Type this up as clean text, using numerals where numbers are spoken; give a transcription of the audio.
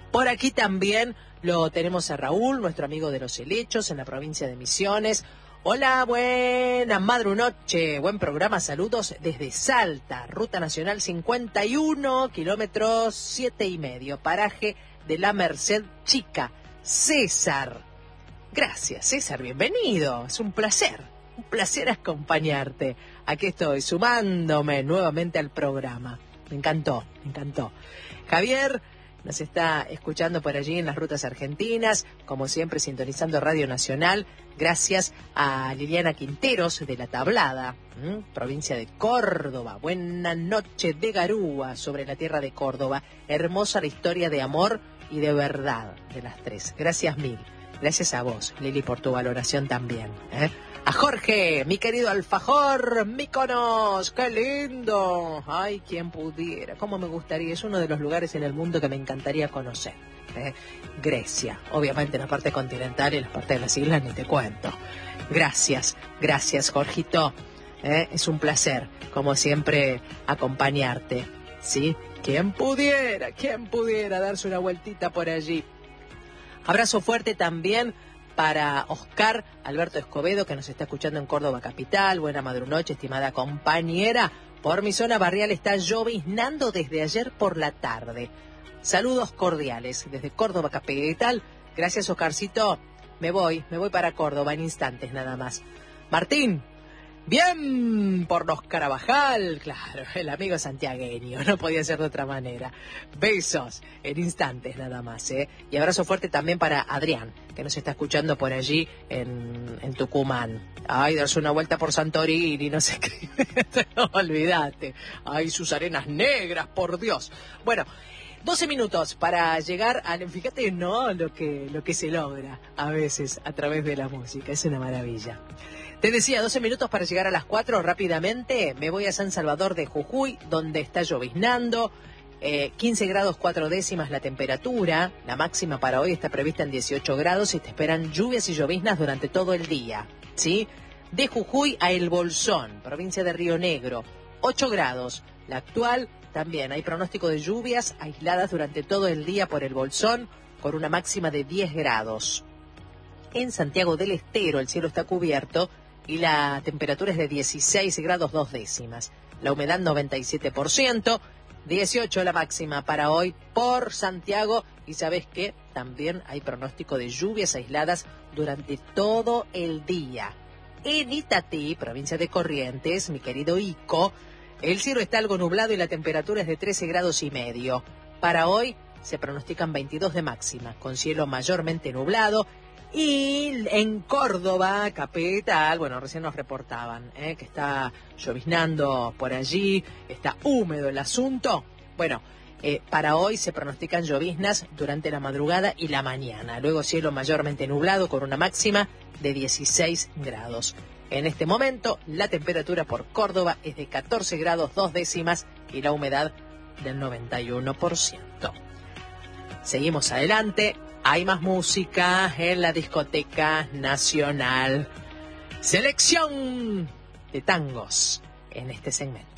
Por aquí también lo tenemos a Raúl, nuestro amigo de los helechos en la provincia de Misiones. Hola, buena madrunoche, buen programa, saludos desde Salta, Ruta Nacional 51, kilómetros 7,5, paraje de la Merced Chica. César, gracias César, bienvenido, es un placer acompañarte. Aquí estoy, sumándome nuevamente al programa, me encantó. Javier nos está escuchando por allí en las rutas argentinas, como siempre sintonizando Radio Nacional. Gracias a Liliana Quinteros de La Tablada, provincia de Córdoba. Buena noche de Garúa sobre la tierra de Córdoba. Hermosa la historia de amor y de verdad de las tres. Gracias mil. Gracias a vos, Lili, por tu valoración también. A Jorge, mi querido alfajor, Míconos, ¡qué lindo! Ay, quien pudiera, cómo me gustaría, es uno de los lugares en el mundo que me encantaría conocer. Grecia, obviamente en la parte continental y en la parte de las islas ni te cuento. Gracias, Jorgito. Es un placer, como siempre, acompañarte. ¿Sí? ¿Quién pudiera darse una vueltita por allí? Abrazo fuerte también para Oscar Alberto Escobedo, que nos está escuchando en Córdoba capital. Buena madrunoche, estimada compañera. Por mi zona barrial está lloviznando desde ayer por la tarde. Saludos cordiales desde Córdoba capital. Gracias, Oscarcito. Me voy para Córdoba en instantes nada más. Martín, bien por los Carabajal, claro, el amigo santiagueño, no podía ser de otra manera. Besos en instantes nada más, Y abrazo fuerte también para Adrián, que nos está escuchando por allí en Tucumán. Ay, darse una vuelta por Santorini, no sé qué, no, olvídate. Ay, sus arenas negras, por Dios. Bueno, 12 minutos para llegar a... Fíjate, ¿no? Lo que se logra a veces a través de la música, es una maravilla. Te decía, 12 minutos para llegar a las 4, rápidamente me voy a San Salvador de Jujuy, donde está lloviznando, 15 grados 4 décimas la temperatura, la máxima para hoy está prevista en 18 grados y te esperan lluvias y lloviznas durante todo el día, ¿sí? De Jujuy a El Bolsón, provincia de Río Negro, 8 grados, la actual también hay pronóstico de lluvias aisladas durante todo el día por El Bolsón, con una máxima de 10 grados. En Santiago del Estero el cielo está cubierto y la temperatura es de 16 grados 2 décimas. La humedad 97%, 18 la máxima para hoy por Santiago. Y ¿sabes qué? También hay pronóstico de lluvias aisladas durante todo el día. En Itatí, provincia de Corrientes, mi querido Ico, el cielo está algo nublado y la temperatura es de 13 grados y medio. Para hoy se pronostican 22 de máxima, con cielo mayormente nublado. Y en Córdoba capital, bueno, recién nos reportaban que está lloviznando por allí, está húmedo el asunto. Bueno, para hoy se pronostican lloviznas durante la madrugada y la mañana. Luego cielo mayormente nublado con una máxima de 16 grados. En este momento la temperatura por Córdoba es de 14 grados 2 décimas y la humedad del 91%. Seguimos adelante. Hay más música en la discoteca nacional. Selección de tangos en este segmento.